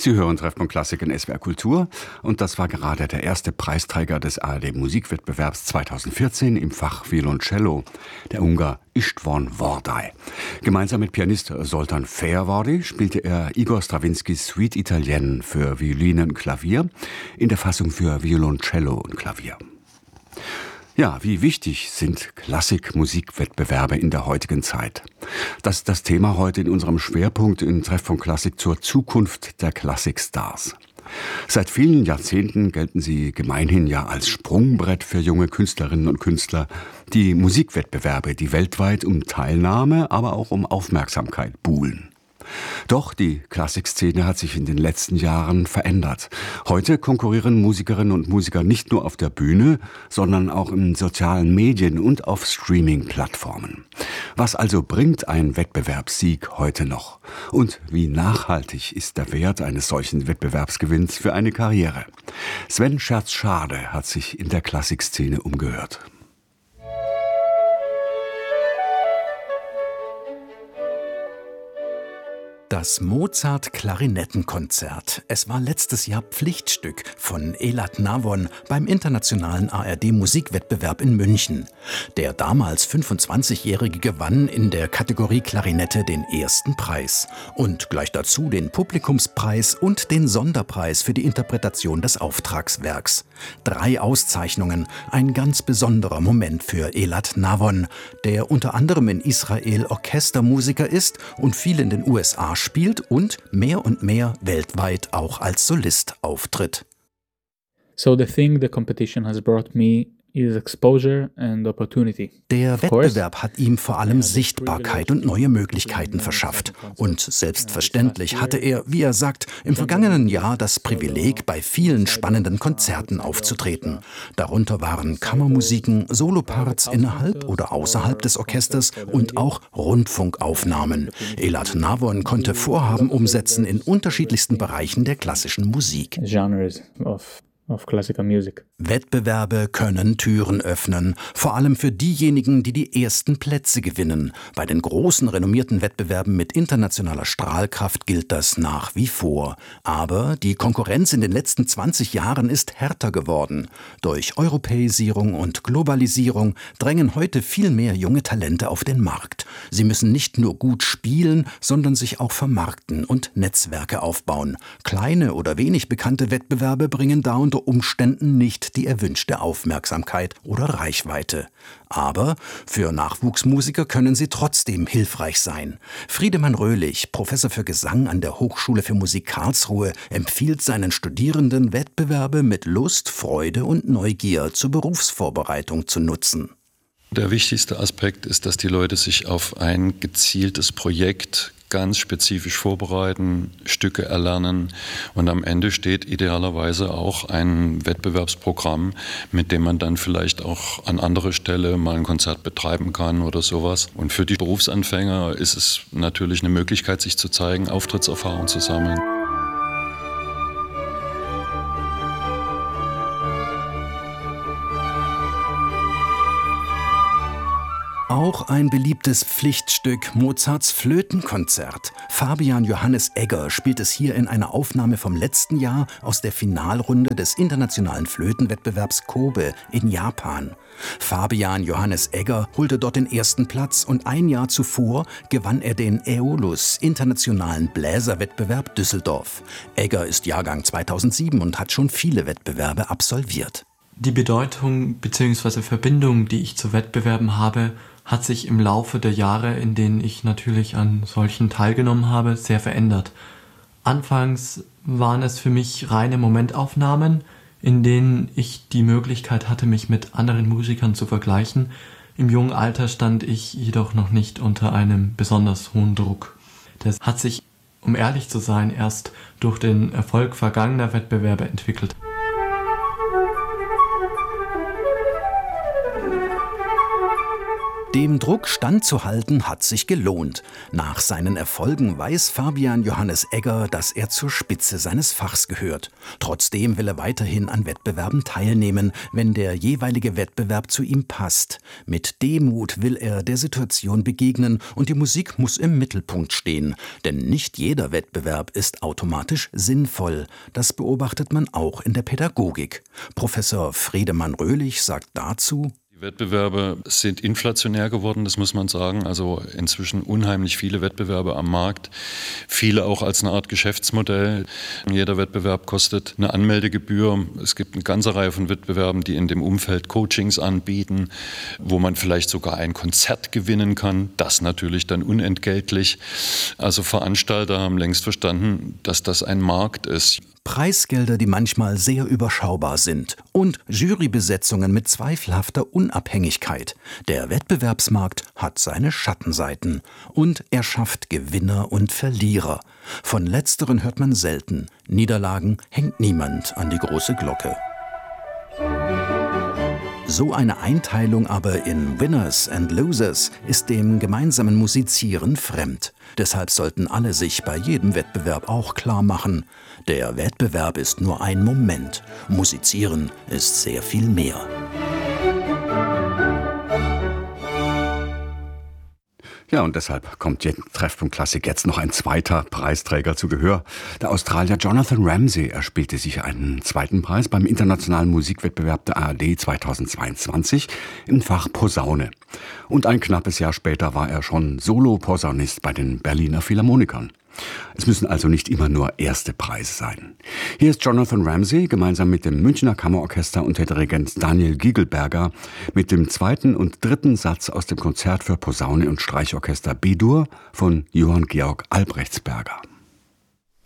Sie hören Treffpunkt Klassik in SWR Kultur und das war gerade der erste Preisträger des ARD Musikwettbewerbs 2014 im Fach Violoncello, der Ungar István Vardai. Gemeinsam mit Pianist Zoltán Fehervardi spielte er Igor Strawinskys Suite Italienne für Violine und Klavier in der Fassung für Violoncello und Klavier. Ja, wie wichtig sind Klassikmusikwettbewerbe in der heutigen Zeit? Das ist das Thema heute in unserem Schwerpunkt in Treffpunkt Klassik zur Zukunft der Klassikstars. Seit vielen Jahrzehnten gelten sie gemeinhin ja als Sprungbrett für junge Künstlerinnen und Künstler, die Musikwettbewerbe, die weltweit um Teilnahme, aber auch um Aufmerksamkeit buhlen. Doch die Klassikszene hat sich in den letzten Jahren verändert. Heute konkurrieren Musikerinnen und Musiker nicht nur auf der Bühne, sondern auch in sozialen Medien und auf Streaming-Plattformen. Was also bringt ein Wettbewerbssieg heute noch? Und wie nachhaltig ist der Wert eines solchen Wettbewerbsgewinns für eine Karriere? Sven Scherz-Schade hat sich in der Klassikszene umgehört. Das Mozart-Klarinettenkonzert. Es war letztes Jahr Pflichtstück von Elad Navon beim internationalen ARD-Musikwettbewerb in München. Der damals 25-Jährige gewann in der Kategorie Klarinette den ersten Preis und gleich dazu den Publikumspreis und den Sonderpreis für die Interpretation des Auftragswerks. 3 Auszeichnungen, ein ganz besonderer Moment für Elad Navon, der unter anderem in Israel Orchestermusiker ist und viel in den USA spielt und mehr weltweit auch als Solist auftritt. So the thing the competition has brought me is exposure and opportunity. Der Wettbewerb hat ihm vor allem Sichtbarkeit und neue Möglichkeiten verschafft. Und selbstverständlich hatte er, wie er sagt, im vergangenen Jahr das Privileg, bei vielen spannenden Konzerten aufzutreten. Darunter waren Kammermusiken, Soloparts innerhalb oder außerhalb des Orchesters und auch Rundfunkaufnahmen. Elad Navon konnte Vorhaben umsetzen in unterschiedlichsten Bereichen der klassischen Musik. Genres of classical music. Wettbewerbe können Türen öffnen, vor allem für diejenigen, die die ersten Plätze gewinnen. Bei den großen, renommierten Wettbewerben mit internationaler Strahlkraft gilt das nach wie vor. Aber die Konkurrenz in den letzten 20 Jahren ist härter geworden. Durch Europäisierung und Globalisierung drängen heute viel mehr junge Talente auf den Markt. Sie müssen nicht nur gut spielen, sondern sich auch vermarkten und Netzwerke aufbauen. Kleine oder wenig bekannte Wettbewerbe bringen da unter Umständen nicht die erwünschte Aufmerksamkeit oder Reichweite. Aber für Nachwuchsmusiker können sie trotzdem hilfreich sein. Friedemann Röhlich, Professor für Gesang an der Hochschule für Musik Karlsruhe, empfiehlt seinen Studierenden, Wettbewerbe mit Lust, Freude und Neugier zur Berufsvorbereitung zu nutzen. Der wichtigste Aspekt ist, dass die Leute sich auf ein gezieltes Projekt ganz spezifisch vorbereiten, Stücke erlernen und am Ende steht idealerweise auch ein Wettbewerbsprogramm, mit dem man dann vielleicht auch an anderer Stelle mal ein Konzert betreiben kann oder sowas. Und für die Berufsanfänger ist es natürlich eine Möglichkeit, sich zu zeigen, Auftrittserfahrung zu sammeln. Auch ein beliebtes Pflichtstück, Mozarts Flötenkonzert. Fabian Johannes Egger spielt es hier in einer Aufnahme vom letzten Jahr aus der Finalrunde des internationalen Flötenwettbewerbs Kobe in Japan. Fabian Johannes Egger holte dort den ersten Platz und ein Jahr zuvor gewann er den Aeolus internationalen Bläserwettbewerb Düsseldorf. Egger ist Jahrgang 2007 und hat schon viele Wettbewerbe absolviert. Die Bedeutung bzw. Verbindung, die ich zu Wettbewerben habe, hat sich im Laufe der Jahre, in denen ich natürlich an solchen teilgenommen habe, sehr verändert. Anfangs waren es für mich reine Momentaufnahmen, in denen ich die Möglichkeit hatte, mich mit anderen Musikern zu vergleichen. Im jungen Alter stand ich jedoch noch nicht unter einem besonders hohen Druck. Das hat sich, um ehrlich zu sein, erst durch den Erfolg vergangener Wettbewerbe entwickelt. Dem Druck standzuhalten hat sich gelohnt. Nach seinen Erfolgen weiß Fabian Johannes Egger, dass er zur Spitze seines Fachs gehört. Trotzdem will er weiterhin an Wettbewerben teilnehmen, wenn der jeweilige Wettbewerb zu ihm passt. Mit Demut will er der Situation begegnen und die Musik muss im Mittelpunkt stehen. Denn nicht jeder Wettbewerb ist automatisch sinnvoll. Das beobachtet man auch in der Pädagogik. Professor Friedemann Röhlich sagt dazu: Wettbewerbe sind inflationär geworden, das muss man sagen. Also inzwischen unheimlich viele Wettbewerbe am Markt. Viele auch als eine Art Geschäftsmodell. Jeder Wettbewerb kostet eine Anmeldegebühr. Es gibt eine ganze Reihe von Wettbewerben, die in dem Umfeld Coachings anbieten, wo man vielleicht sogar ein Konzert gewinnen kann. Das natürlich dann unentgeltlich. Also Veranstalter haben längst verstanden, dass das ein Markt ist. Preisgelder, die manchmal sehr überschaubar sind, und Jurybesetzungen mit zweifelhafter Unabhängigkeit. Der Wettbewerbsmarkt hat seine Schattenseiten und er schafft Gewinner und Verlierer. Von letzteren hört man selten. Niederlagen hängt niemand an die große Glocke. So eine Einteilung aber in Winners and Losers ist dem gemeinsamen Musizieren fremd. Deshalb sollten alle sich bei jedem Wettbewerb auch klar machen: Der Wettbewerb ist nur ein Moment. Musizieren ist sehr viel mehr. Ja, und deshalb kommt jetzt Treffpunkt Klassik jetzt noch ein zweiter Preisträger zu Gehör. Der Australier Jonathan Ramsey erspielte sich einen zweiten Preis beim internationalen Musikwettbewerb der ARD 2022 im Fach Posaune. Und ein knappes Jahr später war er schon Solo-Posaunist bei den Berliner Philharmonikern. Es müssen also nicht immer nur erste Preise sein. Hier ist Jonathan Ramsey gemeinsam mit dem Münchner Kammerorchester unter Dirigent Daniel Gigelberger mit dem zweiten und dritten Satz aus dem Konzert für Posaune und Streichorchester B-Dur von Johann Georg Albrechtsberger.